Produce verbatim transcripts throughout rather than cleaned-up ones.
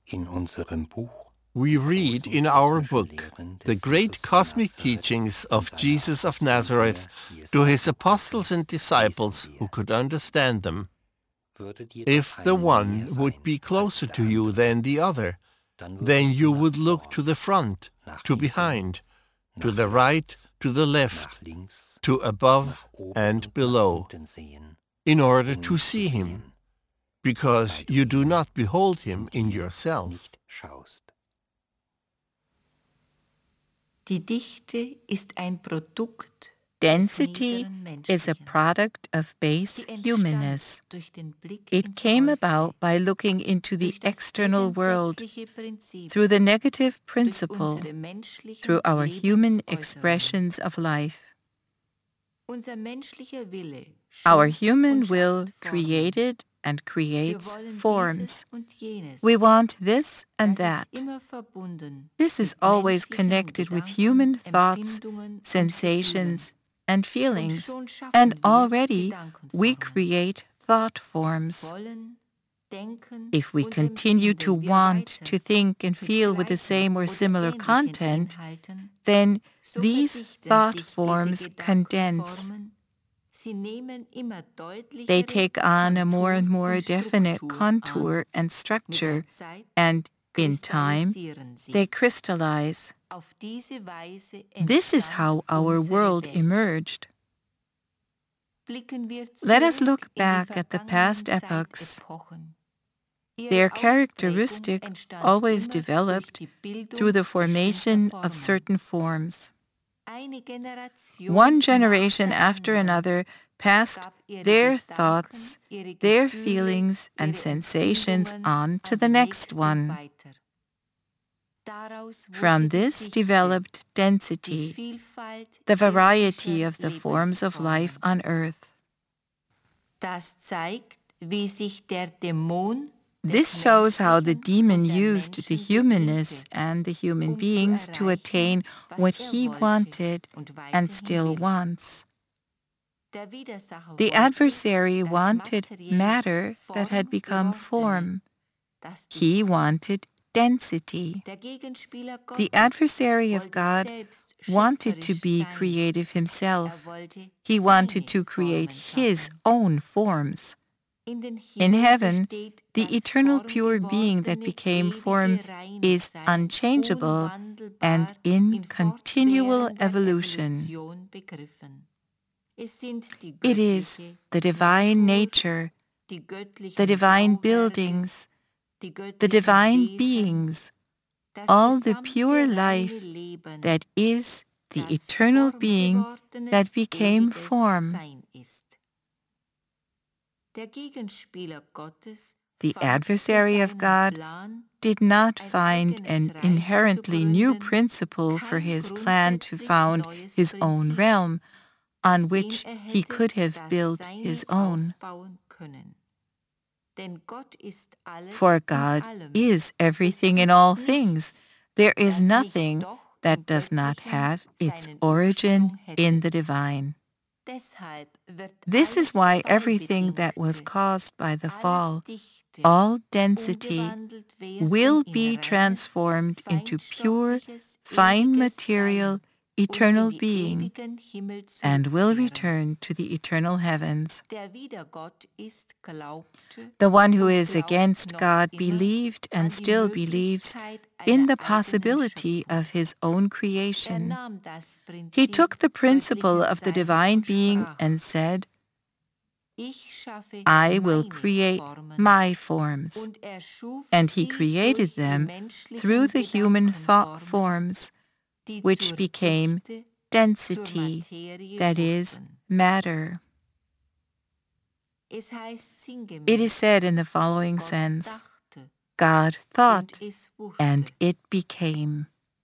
We read in our book the great cosmic teachings of Jesus of Nazareth to his apostles and disciples who could understand them. If the one would be closer to you than the other, then you would look to the front, to behind, to the right, to the left, to above and below, in order to see him, because you do not behold him in yourself. Die Dichte ist ein Produkt. Density is a product of base humanness. It came about by looking into the external world through the negative principle, through our human expressions of life. Our human will created and creates forms. We want this and that. This is always connected with human thoughts, sensations, and feelings, and already we create thought forms. If we continue to want to think and feel with the same or similar content, then these thought forms condense. They take on a more and more definite contour and structure, and in time, they crystallize. This is how our world emerged. Let us look back at the past epochs. Their characteristic always developed through the formation of certain forms. One generation after another passed their thoughts, their feelings and sensations on to the next one. From this developed density, the variety of the forms of life on earth. This shows how the demon used the humanness and the human beings to attain what he wanted and still wants. The adversary wanted matter that had become form. He wanted density. The adversary of God wanted to be creative himself. He wanted to create his own forms. In heaven, the eternal pure being that became form is unchangeable and in continual evolution. It is the divine nature, the divine buildings, the divine beings, all the pure life that is the eternal being that became form. The adversary of God did not find an inherently new principle for his plan to found his own realm, on which he could have built his own. For God is everything in all things. There is nothing that does not have its origin in the divine. This is why everything that was caused by the fall, all density, will be transformed into pure, fine material, eternal being, and will return to the eternal heavens. The one who is against God believed and still believes in the possibility of his own creation. He took the principle of the divine being and said, I will create my forms. And he created them through the human thought forms, which became density, that is, matter. It is said in the following sense, God thought, and it became.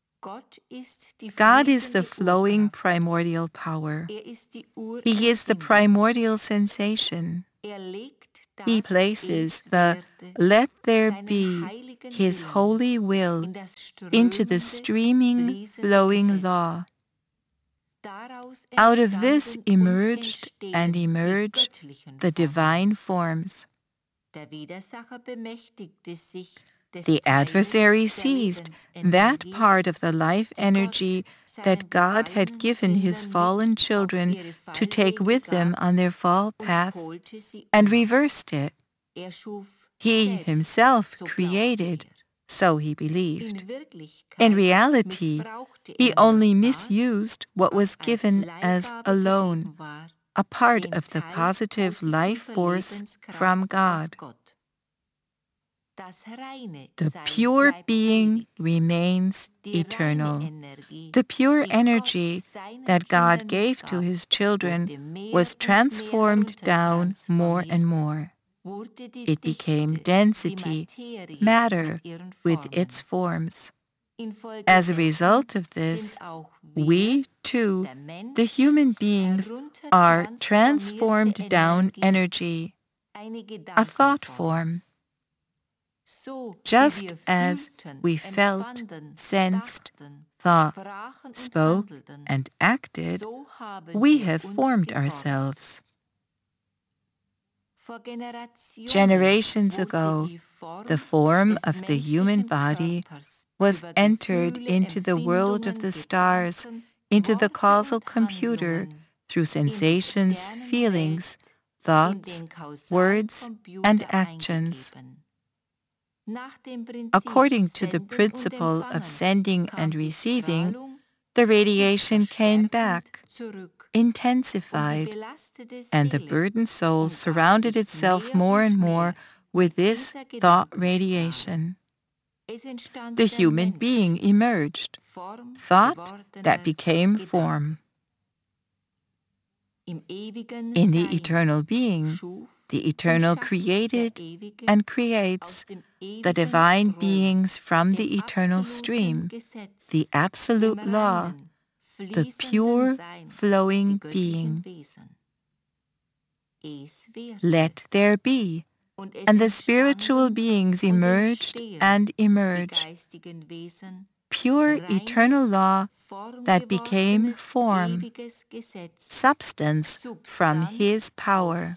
God is the flowing primordial power. He is the primordial sensation. He places the let there be his holy will into the streaming, flowing law. Out of this emerged and emerged the divine forms. The adversary seized that part of the life energy that God had given his fallen children to take with them on their fall path and reversed it. He himself created, so he believed. In reality, he only misused what was given as a loan, a part of the positive life force from God. The pure being remains eternal. The pure energy that God gave to his children was transformed down more and more. It became density, matter, with its forms. As a result of this, we, too, the human beings, are transformed down energy, a thought form. Just as we felt, sensed, thought, spoke, and acted, we have formed ourselves. Generations ago, the form of the human body was entered into the world of the stars, into the causal computer, through sensations, feelings, thoughts, words, and actions. According to the principle of sending and receiving, the radiation came back, intensified, and the burdened soul surrounded itself more and more with this thought radiation. The human being emerged, thought that became form. In the eternal being, the eternal created and creates the divine beings from the eternal stream, the absolute law, the pure flowing being. Let there be, and the spiritual beings emerged and emerge. Pure eternal law that became form, substance from his power.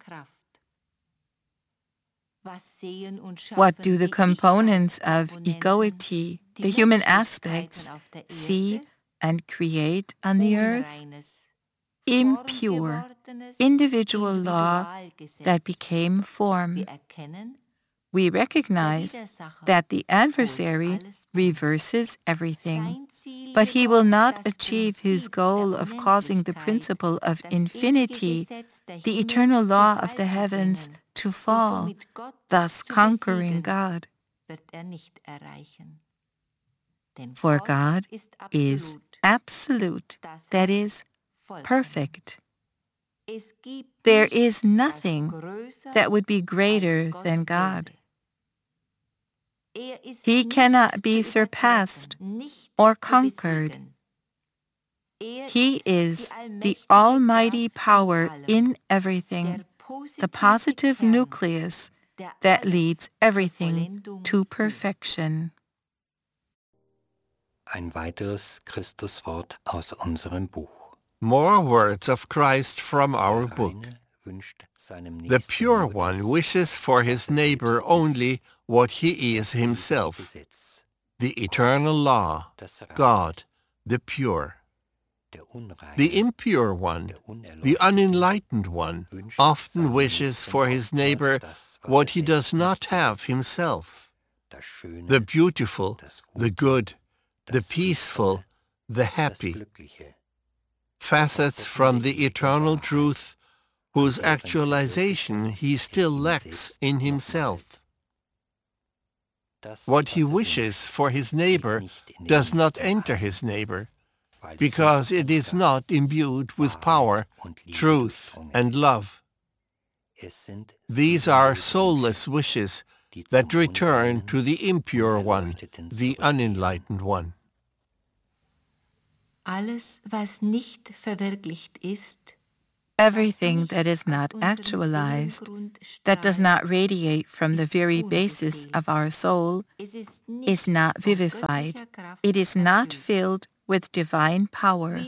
What do the components of egoity, the human aspects, see and create on the earth? Impure, individual law that became form. We recognize that the adversary reverses everything, but he will not achieve his goal of causing the principle of infinity, the eternal law of the heavens, to fall, thus conquering God. For God is absolute, that is, perfect. There is nothing that would be greater than God. He cannot be surpassed or conquered. He is the almighty power in everything, the positive nucleus that leads everything to perfection. Ein weiteres Christuswort aus unserem Buch. More words of Christ from our book. The Pure One wishes for his neighbor only what he is himself. The eternal law, God, the pure. The impure one, the unenlightened one, often wishes for his neighbor what he does not have himself. The beautiful, the good, the peaceful, the happy. Facets from the eternal truth whose actualization he still lacks in himself. What he wishes for his neighbor does not enter his neighbor, because it is not imbued with power, truth, and love. These are soulless wishes that return to the impure one, the unenlightened one. Alles, was nicht verwirklicht ist, everything that is not actualized, that does not radiate from the very basis of our soul, is not vivified. It is not filled with divine power.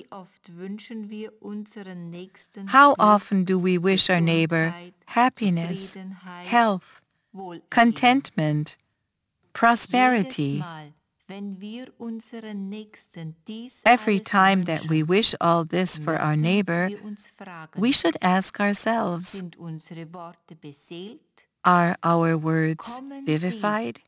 How often do we wish our neighbor happiness, health, contentment, prosperity. Every time that we wish all this for our neighbor, we should ask ourselves, are our words vivified?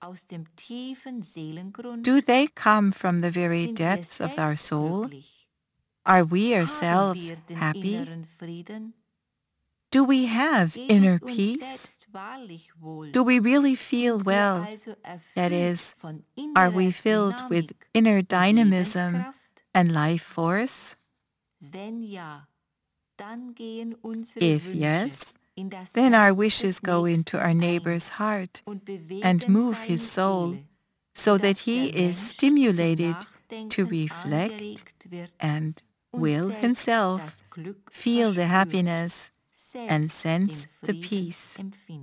Do they come from the very depths of our soul? Are we ourselves happy? Do we have inner peace? Do we really feel well? That is, are we filled with inner dynamism and life force? If yes, then our wishes go into our neighbor's heart and move his soul so that he is stimulated to reflect and will himself feel the happiness and sense the peace.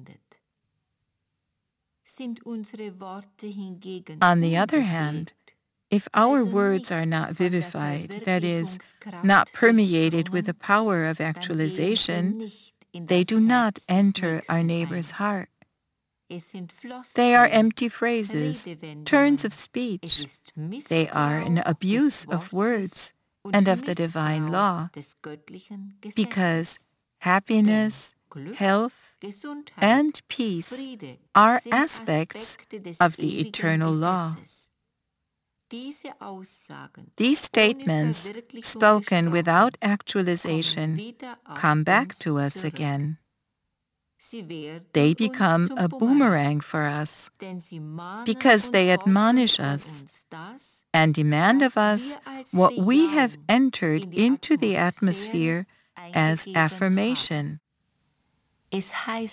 On the other hand, if our words are not vivified, that is, not permeated with the power of actualization, they do not enter our neighbor's heart. They are empty phrases, turns of speech. They are an abuse of words and of the divine law, because happiness, health, and peace are aspects of the eternal law. These statements, spoken without actualization, come back to us again. They become a boomerang for us because they admonish us and demand of us what we have entered into the atmosphere as affirmation. This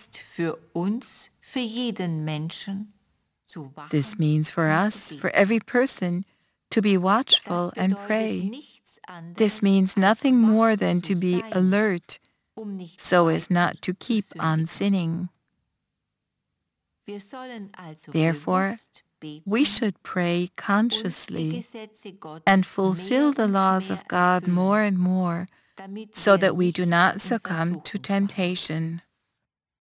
means for us, for every person, to be watchful and pray. This means nothing more than to be alert, so as not to keep on sinning. Therefore, we should pray consciously and fulfill the laws of God more and more, so that we do not succumb to temptation.